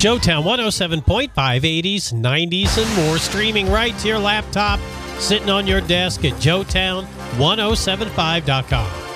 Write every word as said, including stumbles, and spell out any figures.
Joetown one oh seven point five, eighties, nineties, and more. Streaming right to your laptop, sitting on your desk at joetown ten seventy-five dot com.